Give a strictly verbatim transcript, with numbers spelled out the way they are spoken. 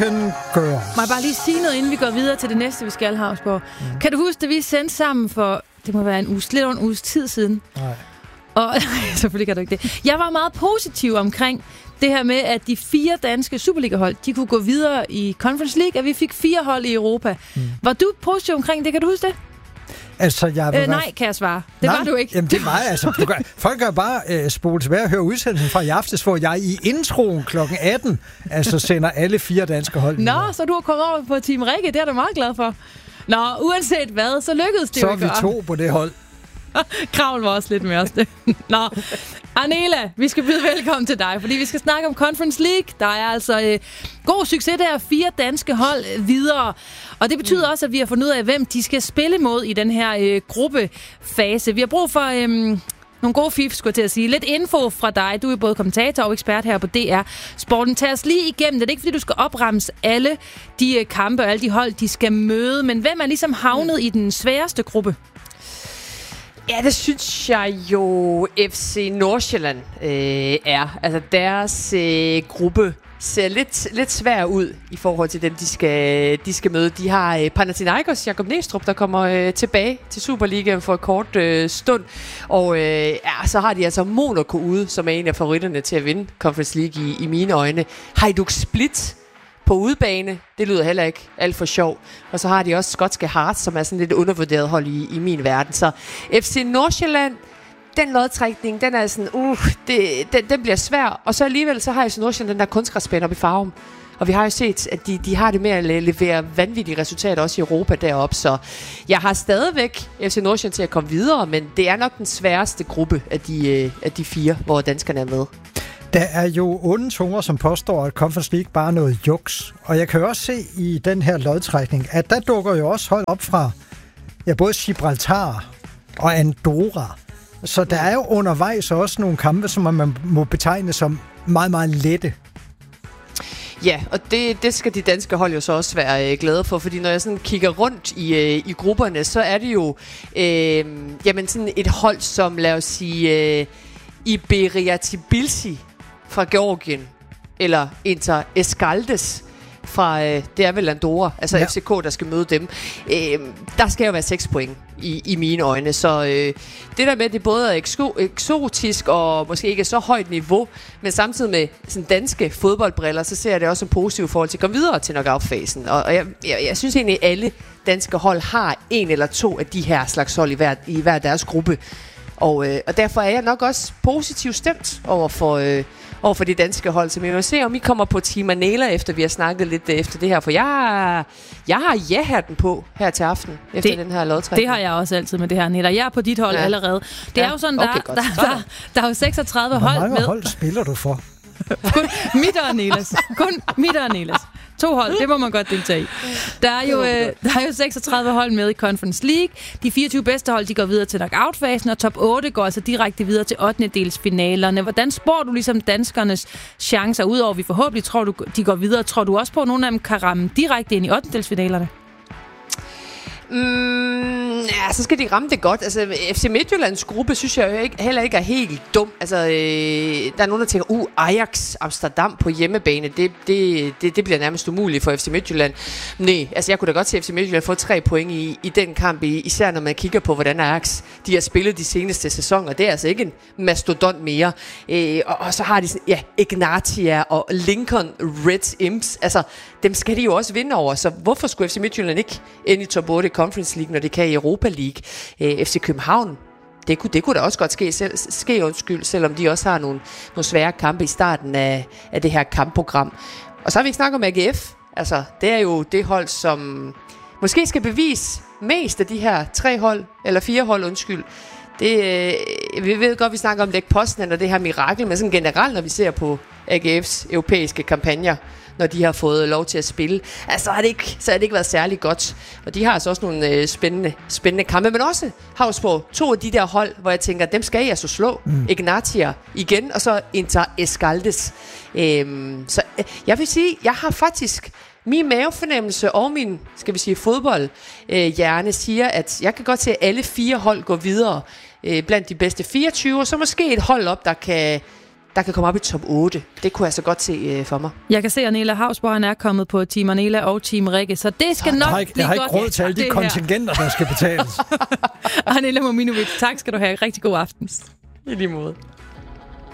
Girls. Må jeg bare lige sige noget, inden vi går videre til det næste, vi skal, Havsborg? Mm. Kan du huske, at vi sendte sammen for, det må være en uge, lidt over en uges tid siden? Nej. Og selvfølgelig kan du ikke det. Jeg var meget positiv omkring det her med, at de fire danske Superliga-hold, de kunne gå videre i Conference League, at vi fik fire hold i Europa. Mm. Var du positiv omkring det? Kan du huske det? Altså, jeg øh, nej, kan jeg svare. Det nej, var du ikke. Jamen, det var altså. Du kan, folk kan bare øh, spole tilbage og høre udsendelsen fra i aftes, hvor jeg i introen klokken atten altså sender alle fire danske hold. Nå, videre. Så du har kommet over på Team Rikke, det er du meget glad for. Nå, uanset hvad, så lykkedes det så jo. Så er vi to på det hold. Kravl var også lidt med os det. Nå, Arnela, vi skal byde velkommen til dig, fordi vi skal snakke om Conference League. Der er altså øh, god succes der, fire danske hold øh, videre. Og det betyder mm. også, at vi har fundet ud af, hvem de skal spille mod i den her øh, gruppefase. Vi har brug for øh, nogle gode fif, skulle jeg til at sige. Lidt info fra dig. Du er både kommentator og ekspert her på D R Sporten. Tag os lige igennem. Det er ikke, fordi du skal opremse alle de øh, kampe og alle de hold, de skal møde. Men hvem er ligesom havnet mm. i den sværeste gruppe? Ja, det synes jeg jo F C Nordsjælland øh, er. Altså deres øh, gruppe ser lidt, lidt svær ud i forhold til dem, de skal, de skal møde. De har øh, Panathinaikos, Jakob Næstrup, der kommer øh, tilbage til Superligaen for et kort øh, stund. Og øh, ja, så har de altså Monaco ude, som er en af favoritterne til at vinde Conference League i, i mine øjne. Hajduk Split på udebane, det lyder heller ikke alt for sjov. Og så har de også skotske Hearts, som er sådan lidt undervurderet hold i, i min verden. Så F C Nordsjælland, den lodtrækning, den er sådan, uh, det, den, den bliver svær. Og så alligevel, så har F C Nordsjælland den der kunstgræsbane oppe i Farum. Og vi har jo set, at de, de har det med at levere vanvittige resultater også i Europa deroppe. Så jeg har stadigvæk F C Nordsjælland til at komme videre, men det er nok den sværeste gruppe af de, af de fire, hvor danskerne er med. Der er jo onde tunger, som påstår, at Conference League bare er noget juks. Og jeg kan jo også se i den her lodtrækning, at der dukker jo også hold op fra ja, både Gibraltar og Andorra. Så der er jo undervejs også nogle kampe, som man må betegne som meget, meget lette. Ja, og det, det skal de danske hold jo så også være øh, glade for, fordi når jeg sådan kigger rundt i, øh, i grupperne, så er det jo øh, jamen sådan et hold som, lad os sige, øh, Iberia Tbilisi fra Georgien, eller Inter Escaldes fra, øh, det er vel Andorra, altså ja. F C K, der skal møde dem. Øh, der skal jo være seks point i, i mine øjne, så øh, det der med, at det både er ekso- eksotisk og måske ikke er så højt niveau, men samtidig med sådan danske fodboldbriller, så ser jeg det også som positivt i forhold til at komme videre til knockout-fasen. Og, og jeg, jeg, jeg synes egentlig, at alle danske hold har en eller to af de her slags hold i hver, i hver deres gruppe. Og, øh, og derfor er jeg nok også positivt stemt over for, øh, over for de danske hold. Så vi må se, om I kommer på Team Arnela, efter vi har snakket lidt øh, efter det her. For jeg, jeg har ja-hatten på her til aften, efter det, den her lodtrækning. Det har jeg også altid med det her, Netta. Jeg er på dit hold ja. allerede. Det ja. er jo sådan, der, okay, der, der, der, der er jo seksogtredive Hvor hold med. Hvor mange hold spiller du for? Kun mit og Arnelas. Kun mit og Arnelas. To hold, det må man godt deltage i. Der er jo, øh, der er jo seksogtredive hold med i Conference League. De fireogtyve bedste hold, de går videre til knockout-fasen, og top otte går altså direkte videre til ottendedelsfinalerne. Hvordan spår du ligesom danskernes chancer, udover vi forhåbentlig tror, du, de går videre? Tror du også på, at nogle af dem kan ramme direkte ind i ottendedelsfinalerne? Mm, ja, så skal de ramme det godt. Altså, F C Midtjyllands gruppe synes jeg jo ikke, heller ikke er helt dum. Altså, øh, der er nogen, der tænker, uh, Ajax Amsterdam på hjemmebane, det, det, det, det bliver nærmest umuligt for F C Midtjylland. Nej, altså jeg kunne da godt se F C Midtjylland få tre point i, i den kamp, især når man kigger på, hvordan Ajax de har spillet de seneste sæsoner. Det er altså ikke en mastodont mere. Øh, og, og så har de sådan, ja, Ignatia og Lincoln Red Imps. Altså, dem skal de jo også vinde over. Så hvorfor skulle F C Midtjylland ikke ind i top otte Conference League, når det kan i Europa League? Øh, F C København, det kunne, det kunne da også godt ske, selv, ske undskyld, selvom de også har nogle, nogle svære kampe i starten af, af det her kampprogram. Og så har vi ikke snakket om A G F. Altså, det er jo det hold, som måske skal bevise mest af de her tre hold, eller fire hold, undskyld. Det, øh, vi ved godt, vi snakker om Lech Poznan og det her mirakel, men sådan generelt, når vi ser på A G F's europæiske kampagner, når de har fået lov til at spille, altså, så har det ikke, så har det ikke været særlig godt. Og de har altså også nogle øh, spændende, spændende kampe, men også Havsborg, to af de der hold, hvor jeg tænker, dem skal jeg så slå. Mm. Ignatia igen, og så Inter Escaldes. Øhm, så øh, jeg vil sige, jeg har faktisk min mavefornemmelse og min, skal vi sige, fodboldhjerne øh, siger, at jeg kan godt se, at alle fire hold går videre øh, blandt de bedste fireogtyve, og så måske et hold op, der kan der kan komme op i top otte. Det kunne jeg så godt se øh, for mig. Jeg kan se, at Anela Hausborg, han er kommet på Team Anela og Team Rikke, så det skal nok ikke, blive godt. Jeg godt. har ikke råd til alle de kontingenter, der skal betales. Anela Mominovic, tak skal du have. Rigtig god aften. I lige måde.